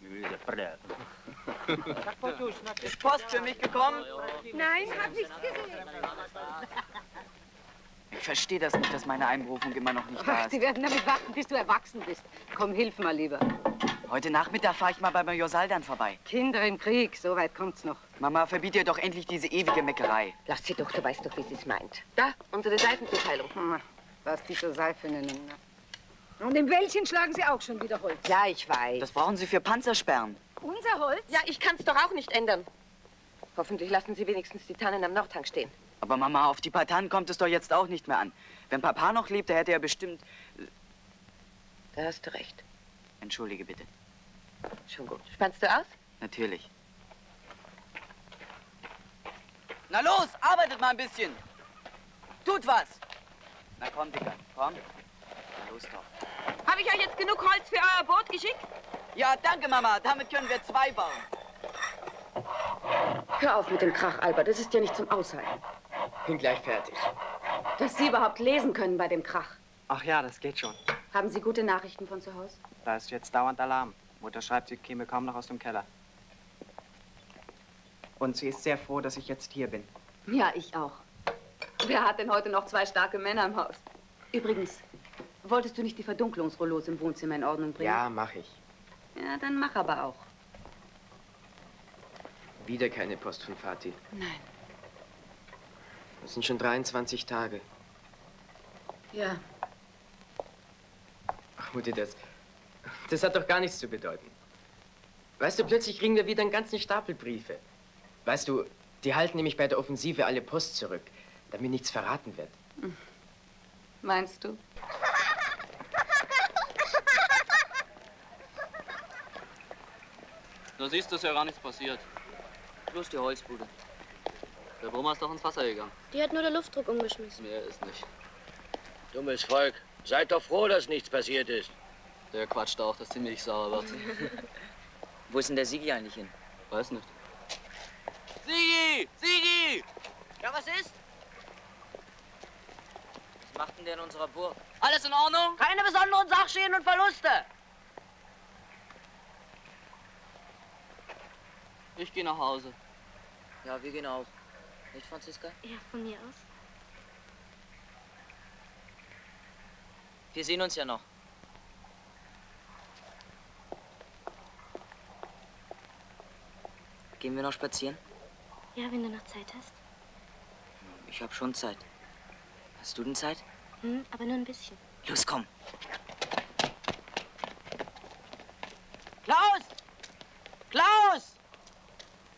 Ist Post für mich gekommen? Nein, hab nichts gesehen. Ich verstehe das nicht, dass meine Einberufung immer noch nicht da Ach, ist. Sie werden damit warten, bis du erwachsen bist. Komm, hilf mal lieber. Heute Nachmittag fahre ich mal bei Major Saldan vorbei. Kinder im Krieg, so weit kommt's noch. Mama, verbiet ihr doch endlich diese ewige Meckerei. Lass sie doch, du weißt doch, wie sie es meint. Da, unsere Seifenzuteilung. Was die so Seife nennen. Ne? Und im Wäldchen schlagen sie auch schon wieder Holz. Ja, ich weiß. Das brauchen Sie für Panzersperren. Unser Holz? Ja, ich kann's doch auch nicht ändern. Hoffentlich lassen Sie wenigstens die Tannen am Nordhang stehen. Aber Mama, auf die paar Tannen kommt es doch jetzt auch nicht mehr an. Wenn Papa noch lebte, hätte er bestimmt... Da hast du recht. Entschuldige bitte. Schon gut. Spannst du aus? Natürlich. Na los, arbeitet mal ein bisschen. Tut was. Na komm, Dicker, komm. Na los doch. Habe ich euch jetzt genug Holz für euer Boot geschickt? Ja, danke, Mama. Damit können wir 2 bauen. Hör auf mit dem Krach, Albert. Das ist ja nicht zum Aushalten. Bin gleich fertig. Dass Sie überhaupt lesen können bei dem Krach. Ach ja, das geht schon. Haben Sie gute Nachrichten von zu Hause? Da ist jetzt dauernd Alarm. Mutter schreibt, sie käme kaum noch aus dem Keller. Und sie ist sehr froh, dass ich jetzt hier bin. Ja, ich auch. Wer hat denn heute noch 2 starke Männer im Haus? Übrigens, wolltest du nicht die Verdunklungsrollos im Wohnzimmer in Ordnung bringen? Ja, mach ich. Ja, dann mach aber auch. Wieder keine Post von Vati. Nein. Das sind schon 23 Tage. Ja. Ach, Mutti, das hat doch gar nichts zu bedeuten. Weißt du, plötzlich kriegen wir wieder einen ganzen Stapel Briefe. Weißt du, die halten nämlich bei der Offensive alle Post zurück, damit nichts verraten wird. Meinst du? Da siehst du, ist ja gar nichts passiert. Bloß die Holzbude. Der Brummer ist doch ins Wasser gegangen. Die hat nur der Luftdruck umgeschmissen. Mehr ist nicht. Dummes Volk. Seid doch froh, dass nichts passiert ist. Der quatscht auch, dass ziemlich sauer wird. Wo ist denn der Sigi eigentlich hin? Weiß nicht. Sigi! Sigi! Ja, was ist? Was macht denn der in unserer Burg? Alles in Ordnung? Keine besonderen Sachschäden und Verluste. Ich gehe nach Hause. Ja, wir gehen auch. Nicht, Franziska? Ja, von mir aus. Wir sehen uns ja noch. Gehen wir noch spazieren? Ja, wenn du noch Zeit hast. Ich habe schon Zeit. Hast du denn Zeit? Aber nur ein bisschen. Los, komm. Klaus!